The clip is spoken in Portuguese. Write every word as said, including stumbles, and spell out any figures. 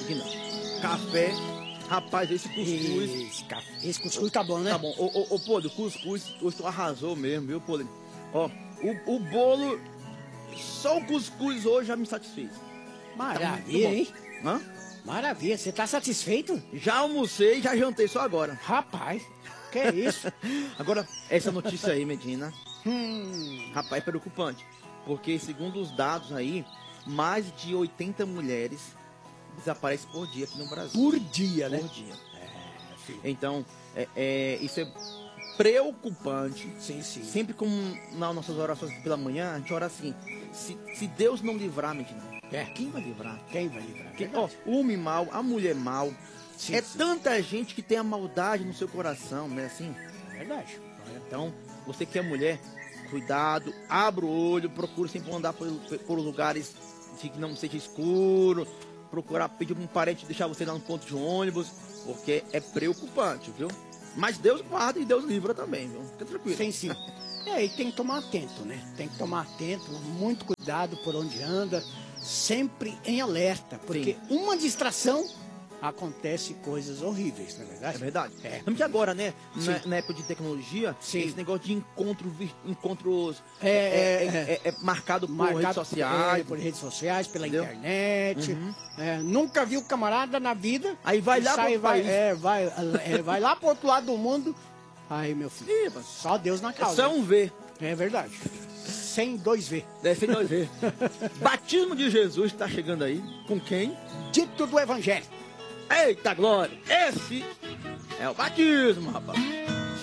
Medina. Café, rapaz, esse cuscuz... Esse, café, esse cuscuz tá bom, né? Tá bom. Ô, ô, ô Podre, o cuscuz, hoje tu arrasou mesmo, viu, Podre? Ó, o, o bolo, só o cuscuz hoje já me satisfez. Maravilha, tá hein? Hã? Maravilha, você tá satisfeito? Já almocei e já jantei só agora. Rapaz, que é isso? Agora, essa notícia aí, Medina, hum... rapaz, é preocupante. Porque, segundo os dados aí, mais de oitenta mulheres desaparecem por dia aqui no Brasil. Por dia, né? Por dia. É, filho. Então, é, é, isso é preocupante. Sim, sim. Sempre como nas nossas orações pela manhã, a gente ora assim, se, se Deus não livrar, Medina, é. quem vai livrar? Quem vai livrar? Quem, ó, o homem mal, a mulher mal, sim, é sim. tanta gente que tem a maldade no seu coração, não é assim? É verdade. Então, você que é mulher, cuidado, abra o olho, procure sempre andar por, por lugares que não seja escuro, procurar pedir um parente deixar você lá no ponto de ônibus, porque é preocupante, viu? Mas Deus guarda e Deus livra também, viu? Fica tranquilo. Sim, sim. É, e tem que tomar atento, né? Tem que tomar atento, muito cuidado por onde anda, sempre em alerta, porque sim. Uma distração acontece coisas horríveis, não é verdade? É verdade. É. Lembra que agora, né, na, na época de tecnologia, sim. Esse negócio de encontro, encontros é, é, é, é, é, é marcado por marcado redes sociais. É, por redes sociais, pela entendeu? internet. Uhum. É, nunca viu camarada na vida. Aí vai lá sai, pro vai, país. é, vai, é, vai lá pro outro lado do mundo. Aí, meu filho, Ih, só Deus na causa. É só um V. É verdade. Sem dois V. É, sem dois V. Batismo de Jesus está chegando aí. Com quem? Dito do Evangelho. Eita glória! Esse é o batismo, rapaz.